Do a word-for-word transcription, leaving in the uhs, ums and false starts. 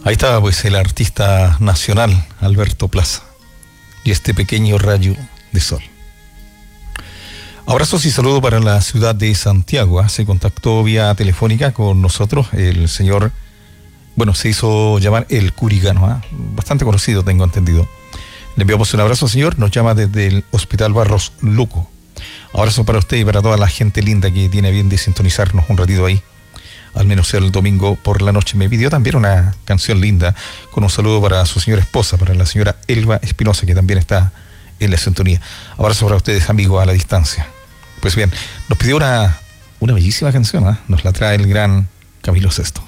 Ahí estaba pues el artista nacional Alberto Plaza y este pequeño rayo de sol. Abrazos y saludos para la ciudad de Santiago. ¿eh? Se contactó vía telefónica con nosotros el señor, bueno, se hizo llamar el Curicano, ¿eh? bastante conocido, tengo entendido. Le enviamos un abrazo, señor. Nos llama desde el Hospital Barros Luco. Abrazo para usted y para toda la gente linda que tiene bien de sintonizarnos un ratito ahí, al menos el domingo por la noche. Me pidió también una canción linda con un saludo para su señora esposa, para la señora Elba Espinosa, que también está en la sintonía. Abrazo para ustedes, amigos, a la distancia. Pues bien, nos pidió una, una bellísima canción, ¿eh? Nos la trae el gran Camilo Sesto.